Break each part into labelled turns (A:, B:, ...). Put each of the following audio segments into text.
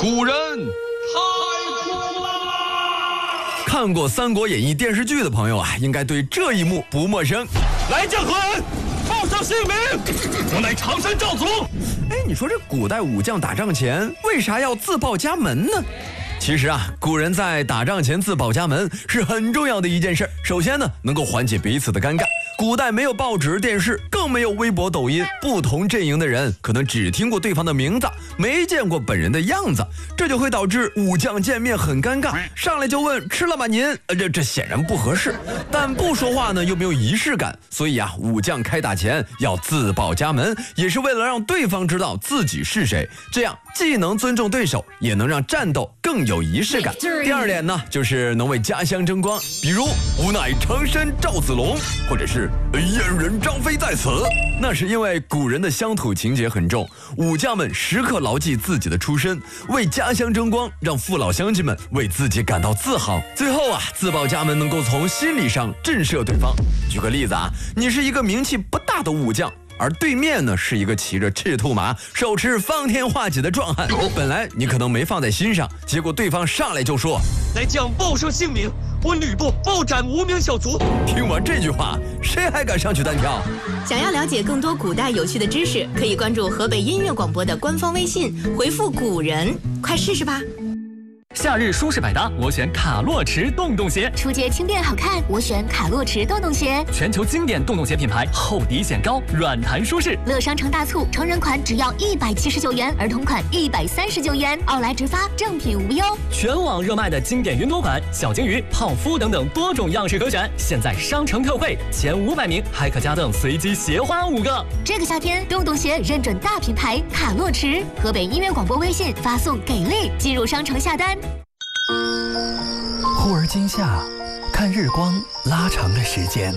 A: 古人太苦了。
B: 看过《三国演义》电视剧的朋友啊，应该对这一幕不陌生。
A: 来将何人？报上姓名。我乃常山赵祖。
B: 你说这古代武将打仗前为啥要自报家门呢？其实啊，古人在打仗前自报家门是很重要的一件事。首先呢，能够缓解彼此的尴尬。古代没有报纸、电视，更没有微博、抖音，不同阵营的人可能只听过对方的名字，没见过本人的样子，这就会导致武将见面很尴尬，上来就问吃了吗您？这显然不合适。但不说话呢又没有仪式感，所以啊，武将开打前要自报家门，也是为了让对方知道自己是谁，这样既能尊重对手，也能让战斗更有仪式感。第二点呢，就是能为家乡争光，比如吾乃常山赵子龙，或者是燕人张飞在此，那是因为古人的乡土情节很重，武将们时刻牢记自己的出身，为家乡争光，让父老乡亲们为自己感到自豪。最后啊，自报家门能够从心理上震慑对方。举个例子啊，你是一个名气不大的武将，而对面呢是一个骑着赤兔马、手持方天画戟的壮汉，本来你可能没放在心上，结果对方上来就说：“
A: 来将报上姓名，我吕布报斩无名小卒。”
B: 听完这句话，谁还敢上去单挑？
C: 想要了解更多古代有趣的知识，可以关注河北音乐广播的官方微信，回复“古人”，快试试吧。
D: 夏日舒适百搭，我选卡洛驰洞洞鞋。
E: 初阶轻便好看，我选卡洛驰洞洞鞋。
D: 全球经典洞洞鞋品牌，厚底显高，软弹舒适。
E: 乐商城大促，成人款只要179元，儿童款139元，奥莱直发，正品无忧。
D: 全网热卖的经典云朵款、小金鱼、泡芙等等多种样式可选，现在商城特惠，前500名还可加赠随机鞋花5个。
E: 这个夏天，洞洞鞋认准大品牌卡洛驰。河北音乐广播微信发送“给力”进入商城下单。
F: 忽而今夏，看日光拉长了时间，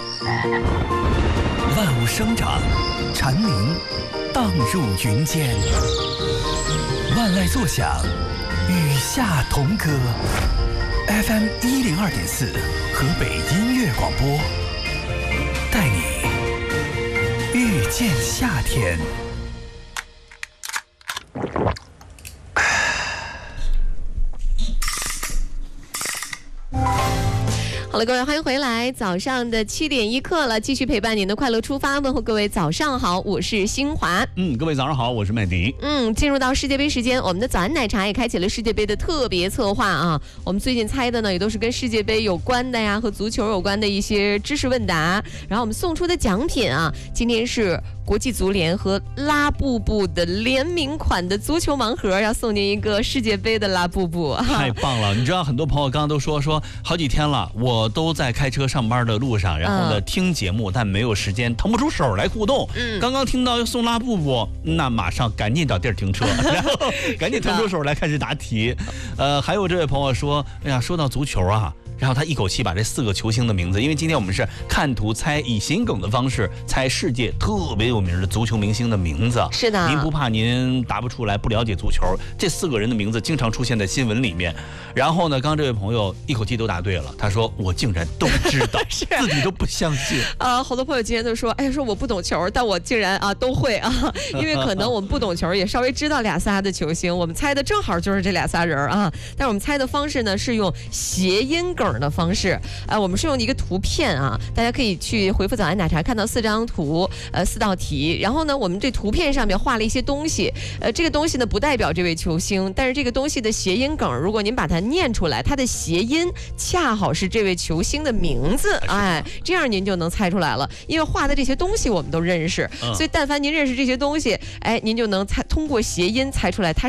F: 万物生长，蝉鸣荡入云间，万籁作响，与夏同歌。FM 102.4，河北音乐广播，带你遇见夏天。
C: 好了，各位，欢迎回来。早上的7点1刻了，继续陪伴您的快乐出发。问候各位早上好，我是新华。
G: 各位早上好，我是麦迪。
C: 进入到世界杯时间，我们的早安奶茶也开启了世界杯的特别策划啊。我们最近猜的呢，也都是跟世界杯有关的呀，和足球有关的一些知识问答。然后我们送出的奖品啊，今天是国际足联和拉布布的联名款的足球盲盒，要送您一个世界杯的拉布布。
G: 太棒了！你知道很多朋友刚刚都说好几天了，我都在开车上班的路上，然后呢听节目，但没有时间腾不出手来互动。刚刚听到要送拉布布，那马上赶紧找地儿停车，然后赶紧腾出手来开始答题。还有这位朋友说，哎呀，说到足球啊。然后他一口气把这4个球星的名字，因为今天我们是看图猜，以谐梗的方式猜世界特别有名的足球明星的名字。
C: 是的，
G: 您不怕您答不出来，不了解足球，这4个人的名字经常出现在新闻里面。然后呢，刚刚这位朋友一口气都答对了，他说我竟然都知道，自己都不相信。
C: 好多朋友今天都说，说我不懂球，但我竟然都会啊，因为可能我们不懂球，也稍微知道2、3的球星，我们猜的正好就是这2、3人啊。但是我们猜的方式呢，是用谐音梗的方式，我们是用一个图片啊，大家可以去回复早安奶茶看到4张图，4道题，然后呢，我们这图片上面画了一些东西，这个东西呢不代表这位球星，但是这个东西的谐音梗，如果您把它念出来，它的谐音恰好是这位球星的名字，这样您就能猜出来了，因为画的这些东西我们都认识，所以但凡您认识这些东西，您就能通过谐音猜出来它